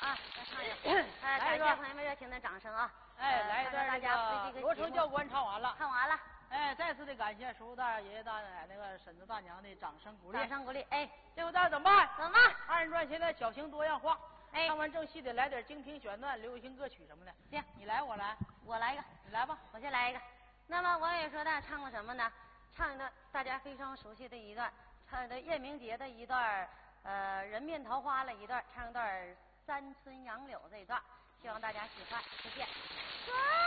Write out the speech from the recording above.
啊，再唱一个，感谢朋友们热情的掌声啊！ 来一段大家这个罗成教官唱完了， 唱完了。 再次的感谢叔叔大爷爷大奶那个婶子大娘的掌声鼓励， 掌声鼓励。 最后大家怎么办？ 怎么办？ 二人转现在小型多样化， 唱完正戏得来点精品选段、流行歌曲什么的。 行， 你来，我来， 我来一个， 你来吧， 我先来一个。那么我也说大家唱过什么呢？唱一段大家非常熟悉的一段，唱的叶明杰的一段，人面桃花了一段，唱一段山村杨柳这一段，希望大家喜欢，谢谢。